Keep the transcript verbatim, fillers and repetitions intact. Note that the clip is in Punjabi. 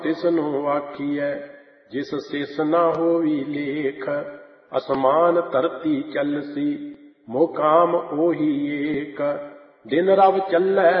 ਤਿਸਨੂੰ ਆਖੀਐ ਜਿਸ ਸਿਸ ਨਾ ਹੋਵੀ ਲੇਖ। ਅਸਮਾਨ ਧਰਤੀ ਚੱਲਸੀ ਮੋਹ ਕਾਮ ਉਹੀ ਏਕ। ਦਿਨ ਰਵ ਚੱਲੈ